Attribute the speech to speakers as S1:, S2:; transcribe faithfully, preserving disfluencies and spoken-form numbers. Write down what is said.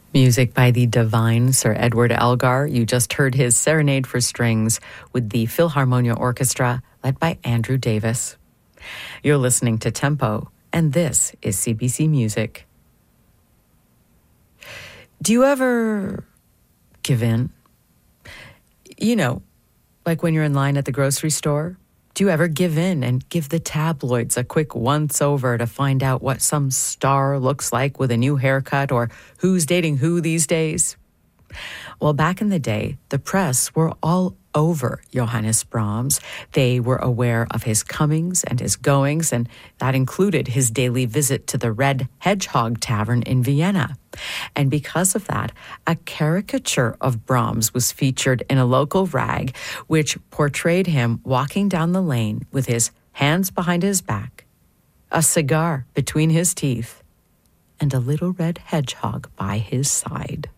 S1: Music by the divine Sir Edward Elgar. You just heard his Serenade for Strings with the Philharmonia Orchestra, led by Andrew Davis. You're listening to Tempo, and this is C B C Music. Do you ever give in? You know, like when you're in line at the grocery store? Do you ever give in and give the tabloids a quick once-over to find out what some star looks like with a new haircut or who's dating who these days? Well, back in the day, the press were all over Johannes Brahms. They were aware of his comings and his goings, and that included his daily visit to the Red Hedgehog Tavern in Vienna. And because of that, a caricature of Brahms was featured in a local rag, which portrayed him walking down the lane with his hands behind his back, a cigar between his teeth, and a little red hedgehog by his side.